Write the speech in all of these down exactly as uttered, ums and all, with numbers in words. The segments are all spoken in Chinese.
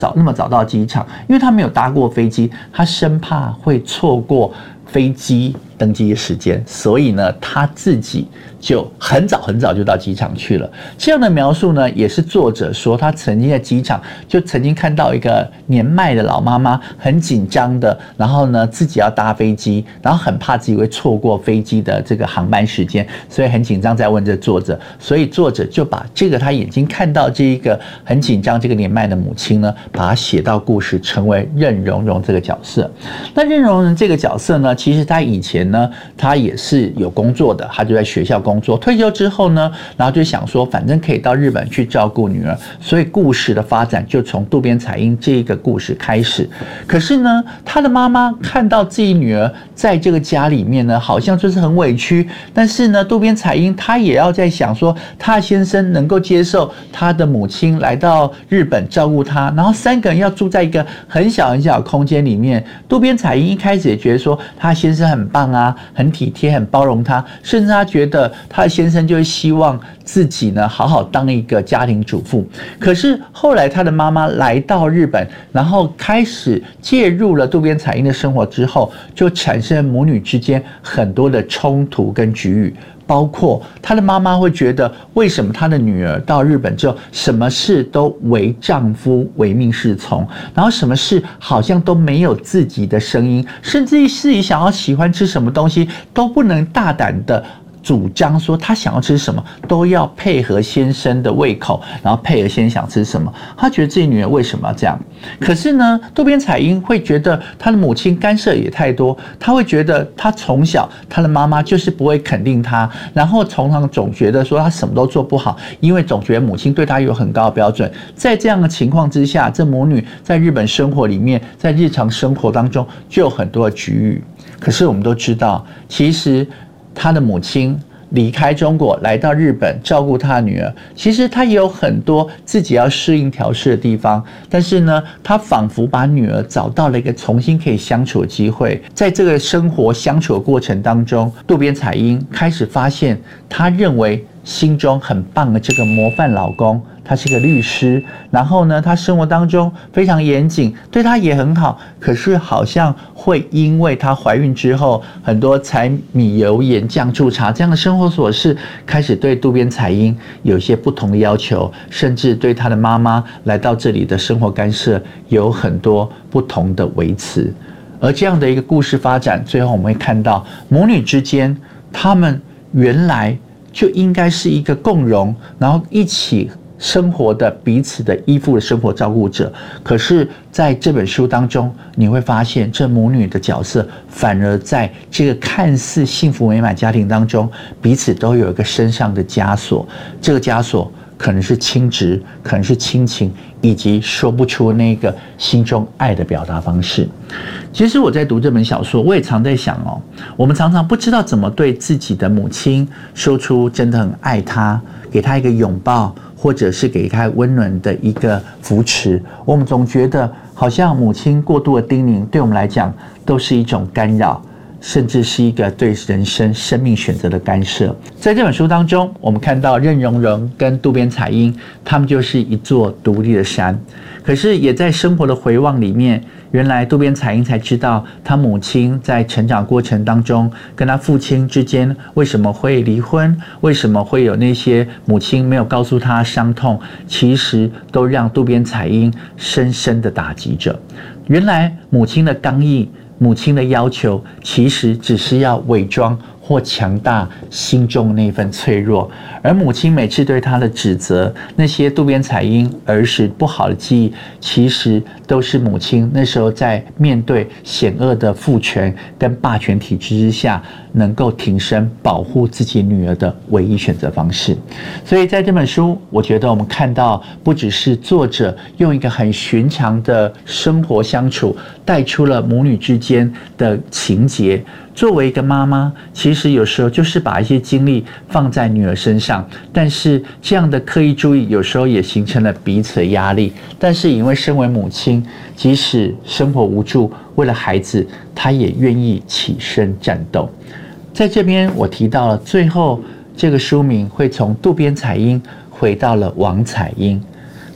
早那么早到机场，因为他没有搭过飞机，他生怕会错过飞机登机的时间，所以呢，他自己就很早很早就到机场去了。这样的描述呢，也是作者说他曾经在机场就曾经看到一个年迈的老妈妈很紧张的，然后呢自己要搭飞机，然后很怕自己会错过飞机的这个航班时间，所以很紧张在问这作者，所以作者就把这个他眼睛看到这一个很紧张这个年迈的母亲呢，把它写到故事，成为任溶溶这个角色。那任溶溶这个角色呢，其实他以前呢，他也是有工作的，他就在学校工作。退休之后呢，然后就想说，反正可以到日本去照顾女儿，所以故事的发展就从渡边彩英这个故事开始。可是呢，他的妈妈看到自己女儿在这个家里面呢，好像就是很委屈。但是呢，渡边彩英她也要在想说，她的先生能够接受她的母亲来到日本照顾她，然后三个人要住在一个很小很小的空间里面。渡边彩英一开始也觉得说，她的先生很棒啊，很体贴，很包容她，甚至她觉得她的先生就会希望自己呢好好当一个家庭主妇。可是后来她的妈妈来到日本，然后开始介入了渡边彩英的生活之后，就产生母女之间很多的冲突跟局域。包括她的妈妈会觉得，为什么她的女儿到日本之后，什么事都为丈夫唯命是从，然后什么事好像都没有自己的声音，甚至于自己想要喜欢吃什么东西都不能大胆的主张说他想要吃什么，都要配合先生的胃口，然后配合先生想吃什么。他觉得自己女儿为什么要这样？可是呢，渡边彩英会觉得她的母亲干涉也太多，她会觉得她从小她的妈妈就是不会肯定她，然后常常总觉得说她什么都做不好，因为总觉得母亲对她有很高的标准。在这样的情况之下，这母女在日本生活里面，在日常生活当中就有很多的局域。可是我们都知道，其实他的母亲离开中国来到日本照顾他的女儿，其实他也有很多自己要适应调试的地方，但是呢，他仿佛把女儿找到了一个重新可以相处的机会。在这个生活相处的过程当中，渡边彩英开始发现，他认为心中很棒的这个模范老公，他是个律师，然后呢，他生活当中非常严谨，对他也很好，可是好像会因为他怀孕之后，很多柴米油盐酱醋茶这样的生活琐事，开始对渡边彩英有一些不同的要求，甚至对他的妈妈来到这里的生活干涉有很多不同的维持。而这样的一个故事发展，最后我们会看到母女之间，他们原来就应该是一个共荣，然后一起生活的彼此的依附的生活照顾者。可是在这本书当中，你会发现这母女的角色反而在这个看似幸福美满家庭当中，彼此都有一个身上的枷锁。这个枷锁可能是亲职，可能是亲情，以及说不出那个心中爱的表达方式。其实我在读这本小说，我也常在想哦，我们常常不知道怎么对自己的母亲说出真的很爱她，给她一个拥抱，或者是给她温暖的一个扶持。我们总觉得好像母亲过度的叮咛，对我们来讲都是一种干扰，甚至是一个对人生生命选择的干涉。在这本书当中，我们看到任溶溶跟渡边彩英，他们就是一座独立的山。可是也在生活的回望里面，原来渡边彩英才知道，他母亲在成长过程当中跟他父亲之间为什么会离婚，为什么会有那些母亲没有告诉他伤痛，其实都让渡边彩英深深的打击着。原来母亲的刚毅，母亲的要求，其实只是要伪装或强大心中那份脆弱。而母亲每次对她的指责，那些渡边彩英儿时不好的记忆，其实都是母亲那时候在面对险恶的父权跟霸权体制之下，能够挺身保护自己女儿的唯一选择方式。所以在这本书，我觉得我们看到，不只是作者用一个很寻常的生活相处，带出了母女之间的情节。作为一个妈妈，其实有时候就是把一些精力放在女儿身上，但是这样的刻意注意，有时候也形成了彼此的压力。但是因为身为母亲，即使生活无助，为了孩子，她也愿意起身战斗。在这边我提到了最后这个书名会从渡边彩英回到了王彩英。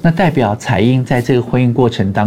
那代表彩英在这个婚姻过程当